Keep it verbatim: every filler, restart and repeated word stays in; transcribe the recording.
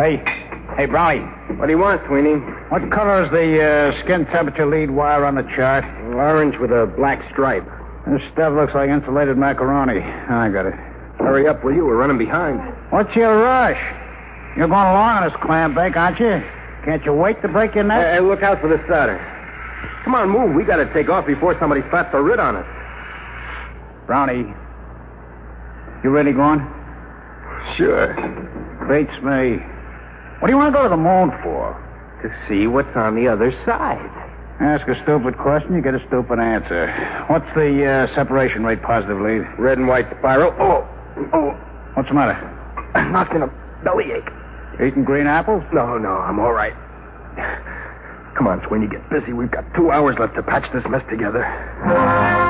Hey, hey, Brownie. What do you want, Sweeney? What color is the uh, skin temperature lead wire on the chart? Orange with a black stripe. This stuff looks like insulated macaroni. I got it. Hurry up, will you? We're running behind. What's your rush? You're going along on this clam bake, aren't you? Can't you wait to break your neck? Hey, hey, look out for the starter. Come on, move. We got to take off before somebody flats a writ on us. Brownie, you really going? Sure. Beats me. What do you want to go to the moon for? To see what's on the other side. Ask a stupid question, you get a stupid answer. What's the uh, separation rate positive lead? Red and white spiral. Oh, oh. What's the matter? I'm not going to bellyache. Eating green apples? No, no, I'm all right. Come on, Sweeney, get busy. We've got two hours left to patch this mess together.